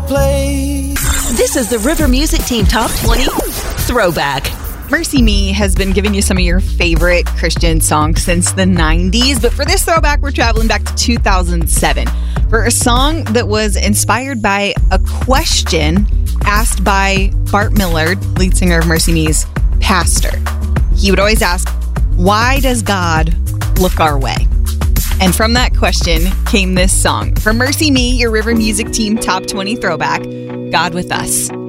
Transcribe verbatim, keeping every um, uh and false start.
place. This is the River Music Team Top twenty Throwback. Mercy Me has been giving you some of your favorite Christian songs since the nineties, but for this throwback, we're traveling back to two thousand seven for a song that was inspired by a question asked by Bart Millard, lead singer of Mercy Me's pastor. He would always ask, why does God look our way? And from that question came this song. From Mercy Me, your River Music Team Top twenty Throwback, God With Us.